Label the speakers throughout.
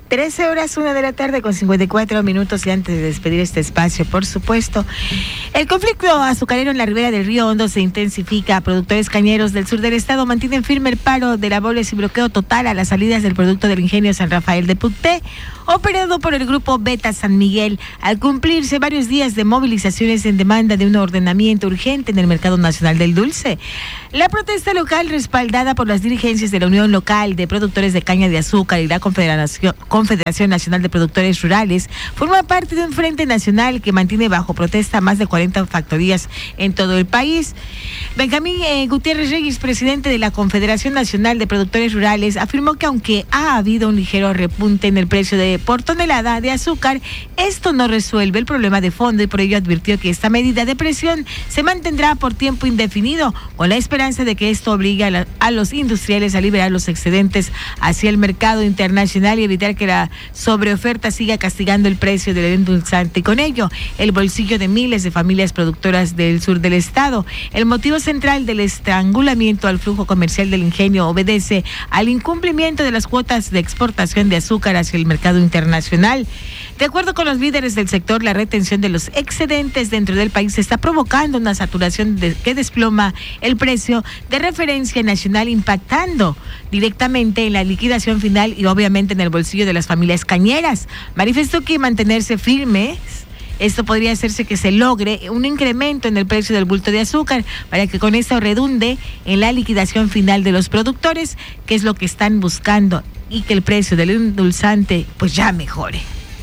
Speaker 1: 13:01 p.m, 54 minutos, y antes de despedir este espacio, por supuesto, el conflicto azucarero en la ribera del Río Hondo se intensifica. Productores cañeros del sur del estado mantienen firme el paro de labores y bloqueo total a las salidas del producto del ingenio San Rafael de Pucté, operado por el grupo Beta San Miguel, al cumplirse varios días de movilizaciones en demanda de un ordenamiento urgente en el mercado nacional del dulce. La protesta local, respaldada por las dirigencias de la Unión Local de Productores de Caña de Azúcar y la Confederación Nacional de Productores Rurales, forma parte de un frente nacional que mantiene bajo protesta más de 40 factorías en todo el país. Benjamín Gutiérrez Reyes, presidente de la Confederación Nacional de Productores Rurales, afirmó que aunque ha habido un ligero repunte en el precio por tonelada de azúcar, esto no resuelve el problema de fondo, y por ello advirtió que esta medida de presión se mantendrá por tiempo indefinido, con la esperanza de que esto obligue a los industriales a liberar los excedentes hacia el mercado internacional y evitar que la sobreoferta siga castigando el precio del endulzante y con ello el bolsillo de miles de familias productoras del sur del estado. El motivo central del estrangulamiento al flujo comercial del ingenio obedece al incumplimiento de las cuotas de exportación de azúcar hacia el mercado internacional. De acuerdo con los líderes del sector, la retención de los excedentes dentro del país está provocando una saturación que desploma el precio de referencia nacional, impactando directamente en la liquidación final y obviamente en el bolsillo de las familias cañeras. Manifestó que mantenerse firmes, esto podría hacerse que se logre un incremento en el precio del bulto de azúcar para que con esto redunde en la liquidación final de los productores, que es lo que están buscando, y que el precio del endulzante pues ya mejore.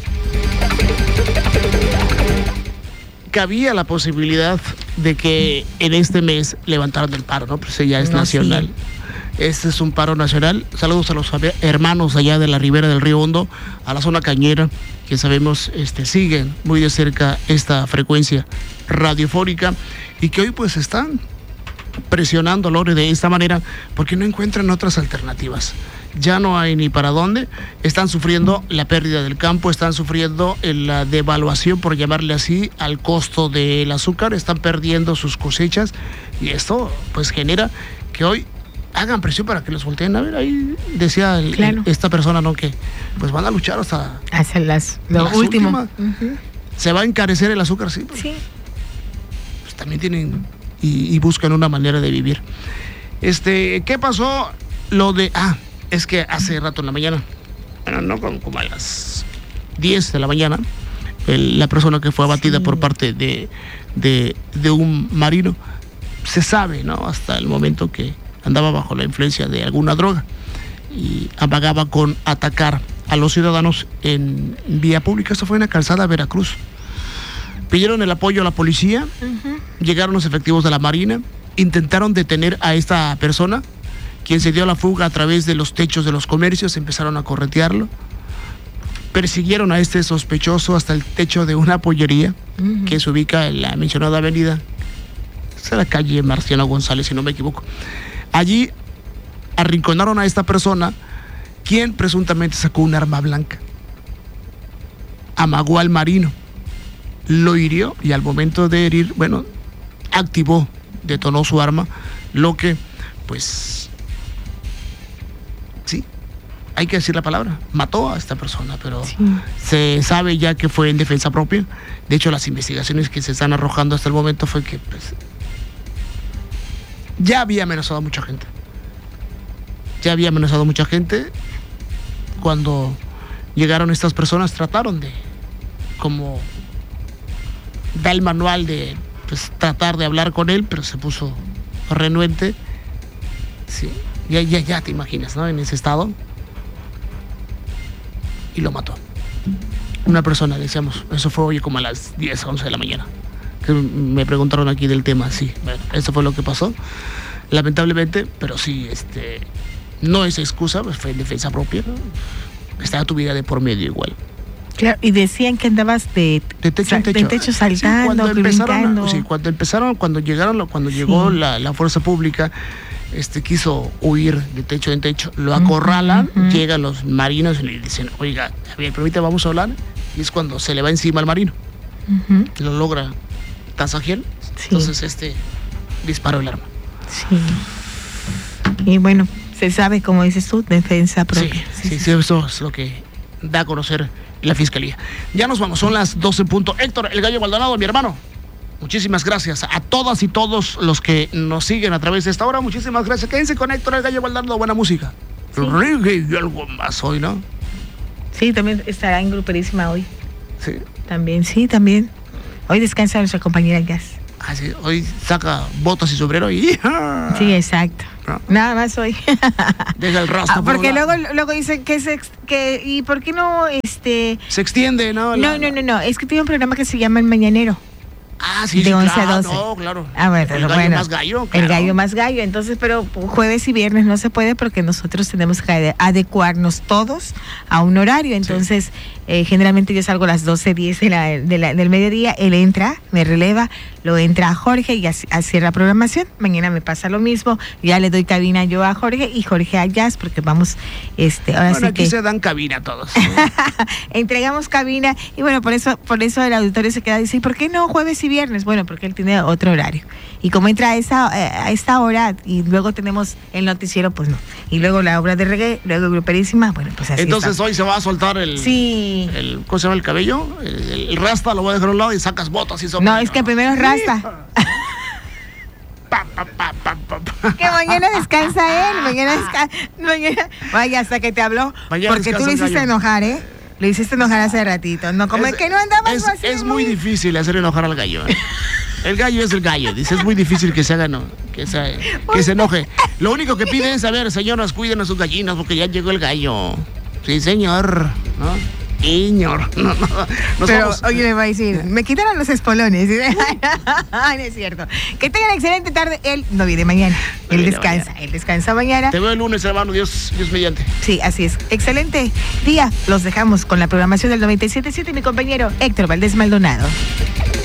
Speaker 2: Cabía la posibilidad de que en este mes levantaran el paro, ¿no? Pues ya es nacional. Sí. Este es un paro nacional. Saludos a los hermanos allá de la ribera del Río Hondo, a la zona cañera, que sabemos siguen muy de cerca esta frecuencia radiofónica y que hoy pues están presionando, Lore, de esta manera porque no encuentran otras alternativas. Ya no hay ni para dónde. Están sufriendo la pérdida del campo, están sufriendo la devaluación, por llamarle así, al costo del azúcar, están perdiendo sus cosechas y esto pues genera que hoy hagan presión para que los volteen a ver. Ahí decía esta persona, ¿no?, que pues van a luchar hasta
Speaker 1: lo último.
Speaker 2: Uh-huh. Se va a encarecer el azúcar, sí.
Speaker 1: Sí.
Speaker 2: Pues también tienen y buscan una manera de vivir. ¿Qué pasó? Es que hace rato en la mañana, bueno, no como a las 10 de la mañana, la persona que fue abatida por parte de un marino, se sabe, ¿no?, hasta el momento que andaba bajo la influencia de alguna droga y amagaba con atacar a los ciudadanos en vía pública. Esto fue en la calzada Veracruz. Pidieron el apoyo a la policía, llegaron los efectivos de la Marina, intentaron detener a esta persona, quien se dio a la fuga a través de los techos de los comercios, empezaron a corretearlo, persiguieron a este sospechoso hasta el techo de una pollería que se ubica en la mencionada avenida, es la calle Marciano González, si no me equivoco. Allí arrinconaron a esta persona, quien presuntamente sacó un arma blanca, amagó al marino, lo hirió y al momento de herir, detonó su arma, lo que pues sí, hay que decir la palabra, mató a esta persona, pero sí, se sabe ya que fue en defensa propia. De hecho, las investigaciones que se están arrojando hasta el momento fue que pues ya había amenazado a mucha gente. Cuando llegaron estas personas, trataron de, como da el manual, de pues tratar de hablar con él, pero se puso renuente. Sí, ya te imaginas, ¿no?, en ese estado. Y lo mató. Una persona, decíamos, eso fue hoy como a las 10, 11 de la mañana. Que me preguntaron aquí del tema, sí, bueno, eso fue lo que pasó. Lamentablemente, pero sí, no es excusa, pues fue en defensa propia, ¿no? Estaba tu vida de por medio igual.
Speaker 1: Claro, y decían que andabas de techo en techo saltando,
Speaker 2: sí, cuando llegó la fuerza pública, quiso huir de techo en techo, lo acorralan, llegan los marinos y le dicen, oiga, a ver, permítame, vamos a hablar, y es cuando se le va encima al marino, lo logra tasajear, entonces disparó el arma.
Speaker 1: Sí. Y bueno, se sabe, como dices tú, defensa propia.
Speaker 2: Sí, eso es lo que da a conocer la Fiscalía. Ya nos vamos, son las 12 punto. Héctor, el Gallo Maldonado, mi hermano, muchísimas gracias a todas y todos los que nos siguen a través de esta hora. Muchísimas gracias. Quédense con Héctor, el Gallo Maldonado, buena música. Sí. Reggae y algo más hoy, ¿no?
Speaker 1: Sí, también estará en Gruperísima hoy.
Speaker 2: Sí.
Speaker 1: También, sí, también. Hoy descansa nuestra compañera Jazz.
Speaker 2: Ah, sí, hoy saca botas y sombrero y...
Speaker 1: Sí, exacto. ¿No? Nada más hoy.
Speaker 2: Deja el rastro.
Speaker 1: Porque luego dicen que ¿y por qué no
Speaker 2: se extiende, ¿no?
Speaker 1: No, es que tiene un programa que se llama El Mañanero.
Speaker 2: Ah, sí,
Speaker 1: de 11
Speaker 2: claro,
Speaker 1: a 12.
Speaker 2: No, claro.
Speaker 1: Bueno,
Speaker 2: el gallo más gallo. Claro.
Speaker 1: El gallo más gallo. Entonces, pero jueves y viernes no se puede porque nosotros tenemos que adecuarnos todos a un horario. Entonces, generalmente yo salgo a las 12:10 del mediodía. Él entra, me releva, lo entra a Jorge y así cierra la programación. Mañana me pasa lo mismo. Ya le doy cabina yo a Jorge y Jorge a Jazz porque vamos, ahora
Speaker 2: bueno,
Speaker 1: sí
Speaker 2: aquí
Speaker 1: que
Speaker 2: se dan cabina todos.
Speaker 1: entregamos cabina y bueno, por eso el auditorio se queda dice, ¿por qué no jueves y viernes? Bueno, porque él tiene otro horario. Y como entra a esta hora y luego tenemos el noticiero, pues no. Y luego la obra de reggae, luego Gruperísima, bueno, pues así.
Speaker 2: Entonces
Speaker 1: está.
Speaker 2: Hoy se va a soltar
Speaker 1: sí.
Speaker 2: ¿Cómo se llama el cabello? El rasta lo voy a dejar a un lado y sacas botas y sombrero.
Speaker 1: No, es que primero es rasta. Que mañana descansa él, mañana, vaya, hasta que te habló, mañana porque tú lo hiciste enojar, lo hiciste enojar hace ratito, no, como es que no andamos así.
Speaker 2: Es muy difícil hacer enojar al gallo. El gallo es el gallo, dice, es muy difícil que se haga, que se enoje. Lo único que pide es, a ver, señoras, cuiden a sus gallinas porque ya llegó el gallo. Sí, señor, ¿no? Señor.
Speaker 1: Pero, oye, le va a decir, me quitaron los espolones. No es cierto. Que tengan excelente tarde. Él no viene mañana. Él descansa mañana.
Speaker 2: Te veo el lunes, hermano. Dios mediante.
Speaker 1: Sí, así es. Excelente día. Los dejamos con la programación del 97.7 y mi compañero Héctor Valdés Maldonado.